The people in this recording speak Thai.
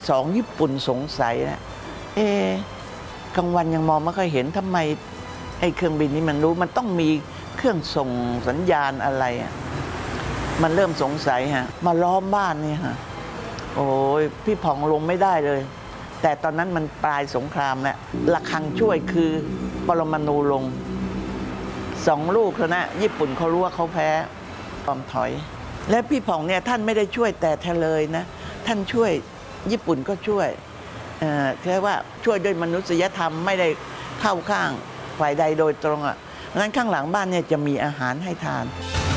สองญี่ปุ่นสงสัยนะกลางวันยังมองไม่ค่อยเห็นทำไมไอ้เครื่องบินนี้มันรู้มันต้องมีเครื่องส่งสัญญาณอะไรมันเริ่มสงสัยมาล้อมบ้านนี่โอ้ยพี่ผ่องลงไม่ได้เลยแต่ตอนนั้นมันปลายสงครามแล้วระฆังช่วยคือปรมาณูลง2 ลูกแล้วนะญี่ปุ่นเขารู้ว่าเขาแพ้ยอมถอยและพี่ผ่องเนี่ยท่านไม่ได้ช่วยแต่เธอเลยนะท่านช่วยญี่ปุ่นก็ช่วยแค่ว่าช่วยด้วยมนุษยธรรมไม่ได้เข้าข้างฝ่ายใดโดยตรงงั้นข้างหลังบ้านเนี่ยจะมีอาหารให้ทาน